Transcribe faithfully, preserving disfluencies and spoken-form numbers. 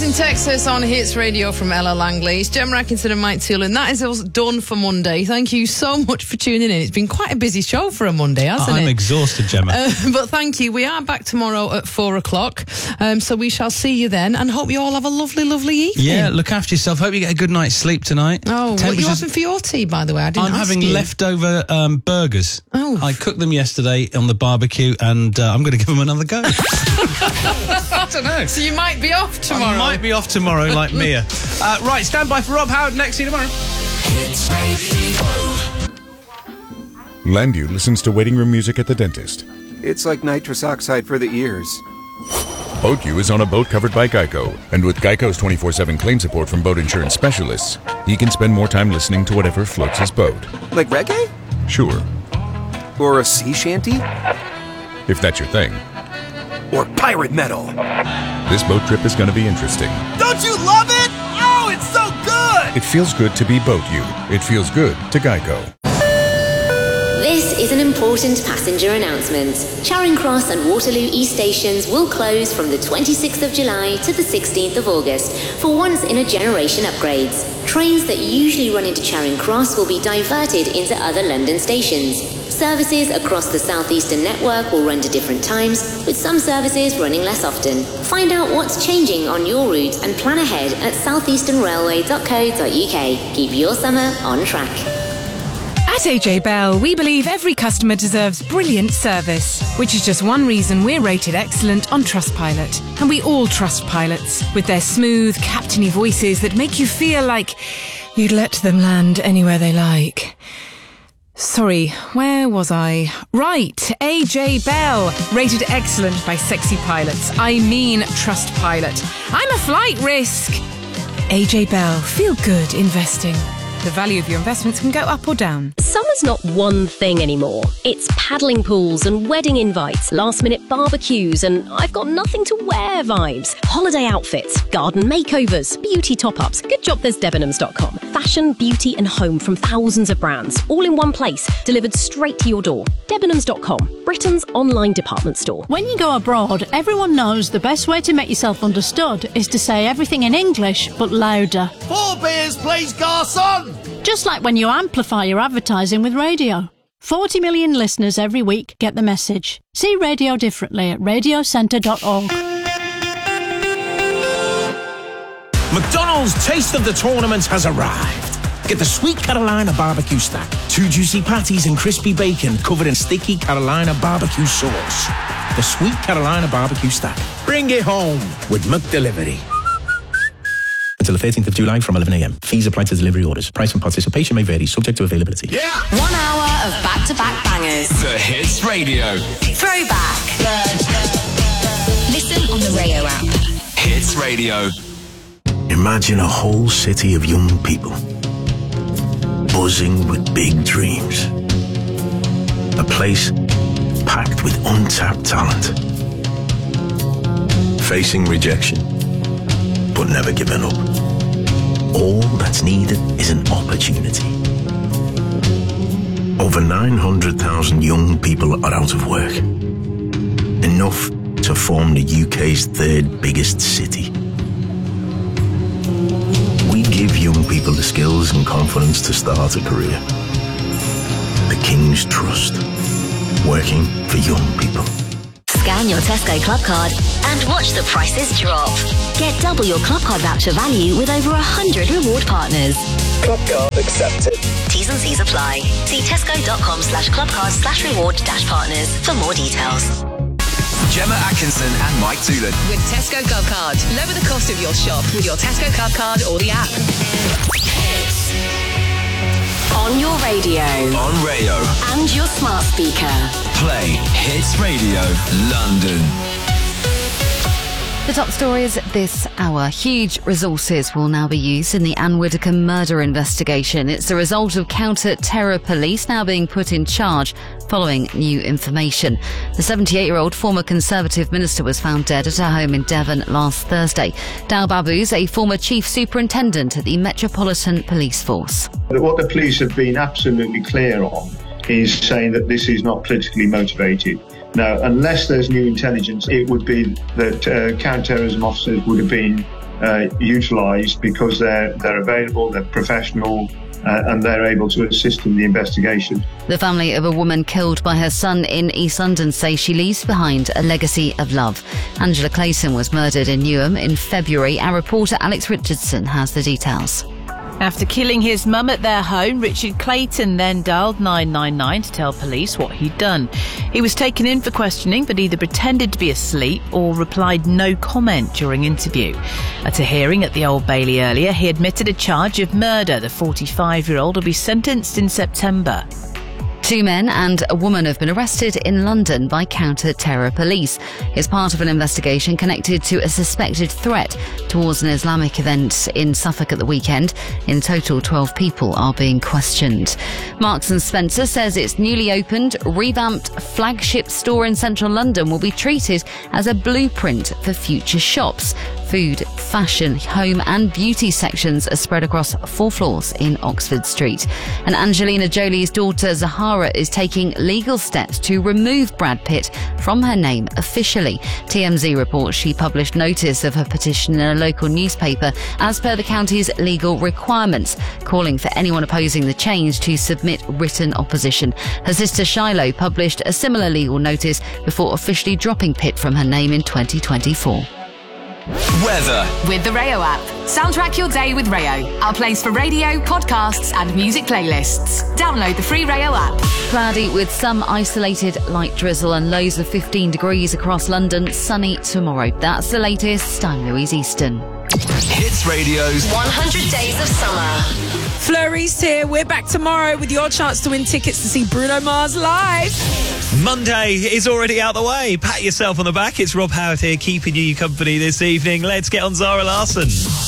in Texas on Hits Radio from Ella Langley. It's Gemma Atkinson and Mike Toolan. That is us done for Monday. Thank you so much for tuning in. It's been quite a busy show for a Monday, hasn't I'm it? I'm exhausted, Gemma. Uh, but thank you. We are back tomorrow at four o'clock. Um, so we shall see you then and hope you all have a lovely, lovely evening. Yeah, look after yourself. Hope you get a good night's sleep tonight. Oh, what are you having for your tea, by the way? I didn't I'm ask having you. leftover um, burgers. Oh. I cooked them yesterday on the barbecue and uh, I'm going to give them another go. I don't know. So you might be off tomorrow. I might be off tomorrow like Mia. Uh, right, stand by for Rob Howard next. See you tomorrow. Landu listens to waiting room music at the dentist. It's like nitrous oxide for the ears. BoatU is on a boat covered by Geico, and with Geico's twenty-four seven claim support from boat insurance specialists, he can spend more time listening to whatever floats his boat. Like reggae? Sure. Or a sea shanty? If that's your thing. Or pirate metal? This boat trip is going to be interesting. Don't you love it? Oh, it's so good! It feels good to be BoatU. It feels good to Geico. This is an important passenger announcement. Charing Cross and Waterloo East stations will close from the twenty-sixth of July to the sixteenth of August for once-in-a-generation upgrades. Trains that usually run into Charing Cross will be diverted into other London stations. Services across the southeastern network will run to different times, with some services running less often. Find out what's changing on your route and plan ahead at southeastern railway dot co dot uk. Keep your summer on track. At A J Bell, we believe every customer deserves brilliant service, which is just one reason we're rated excellent on Trustpilot. And we all trust pilots, with their smooth, captainy voices that make you feel like you'd let them land anywhere they like. Sorry, where was I? Right, A J Bell, rated excellent by sexy pilots. I mean Trustpilot. I'm a flight risk. A J Bell, feel good investing. The value of your investments can go up or down. Summer's not one thing anymore. It's paddling pools and wedding invites, last-minute barbecues, and I've got nothing to wear vibes. Holiday outfits, garden makeovers, beauty top-ups. Good job there's Debenhams dot com. Fashion, beauty and home from thousands of brands, all in one place, delivered straight to your door. Debenhams dot com, Britain's online department store. When you go abroad, everyone knows the best way to make yourself understood is to say everything in English, but louder. Four beers, please, garçon! Just like when you amplify your advertising with radio. forty million listeners every week get the message. See radio differently at radio centre dot org. McDonald's Taste of the Tournament has arrived. Get the Sweet Carolina Barbecue Stack. Two juicy patties and crispy bacon covered in sticky Carolina barbecue sauce. The Sweet Carolina Barbecue Stack. Bring it home with McDelivery. Until the thirteenth of July from eleven a.m. Fees apply to delivery orders. Price and participation may vary, subject to availability. Yeah! One hour of back-to-back bangers. The Hits Radio. Throwback. Listen on the Rayo app. Hits Radio. Imagine a whole city of young people, buzzing with big dreams. A place packed with untapped talent. Facing rejection, but never giving up. All that's needed is an opportunity. Over nine hundred thousand young people are out of work. Enough to form the U K's third biggest city. We give young people the skills and confidence to start a career. The King's Trust. Working for young people. Scan your Tesco Club Card and watch the prices drop. Get double your Club Card voucher value with over one hundred reward partners. Club Card accepted. T's and C's apply. See tesco.com slash clubcard slash reward dash partners for more details. Gemma Atkinson and Mike Toolan. With Tesco Club Card. Lower the cost of your shop with your Tesco Club Card or the app. Hits. On your radio. On Rayo. And your smart speaker. Play Hits Radio London. The top stories this hour. Huge resources will now be used in the Anne Widdecombe murder investigation. It's the result of counter-terror police now being put in charge following new information. The seventy-eight-year-old former Conservative minister was found dead at her home in Devon last Thursday. Dal Baboos, a former chief superintendent at the Metropolitan Police Force. What the police have been absolutely clear on is saying that this is not politically motivated. Now, unless there's new intelligence, it would be that uh, counter-terrorism officers would have been uh, utilised because they're they're available, they're professional, uh, and they're able to assist in the investigation. The family of a woman killed by her son in East London say she leaves behind a legacy of love. Angela Clayton was murdered in Newham in February. Our reporter Alex Richardson has the details. After killing his mum at their home, Richard Clayton then dialed nine nine nine to tell police what he'd done. He was taken in for questioning, but either pretended to be asleep or replied no comment during interview. At a hearing at the Old Bailey earlier, he admitted a charge of murder. The forty-five-year-old will be sentenced in September. Two men and a woman have been arrested in London by counter-terror police. It's part of an investigation connected to a suspected threat towards an Islamic event in Suffolk at the weekend. In total, twelve people are being questioned. Marks and Spencer says its newly opened, revamped flagship store in central London will be treated as a blueprint for future shops. Food, fashion, home and beauty sections are spread across four floors in Oxford Street. And Angelina Jolie's daughter Zahara is taking legal steps to remove Brad Pitt from her name officially. T M Z reports she published notice of her petition in a local newspaper as per the county's legal requirements, calling for anyone opposing the change to submit written opposition. Her sister Shiloh published a similar legal notice before officially dropping Pitt from her name in twenty twenty-four. Weather. With the Rayo app. Soundtrack your day with Rayo. Our place for radio, podcasts and music playlists. Download the free Rayo app. Cloudy with some isolated light drizzle and lows of fifteen degrees across London. Sunny tomorrow. That's the latest. I'm Louise Easton. Hits Radio's one hundred Days of Summer. Flurry's here. We're back tomorrow with your chance to win tickets to see Bruno Mars live. Monday is already out the way. Pat yourself on the back. It's Rob Howard here, keeping you company this evening. Let's get on Zara Larsson.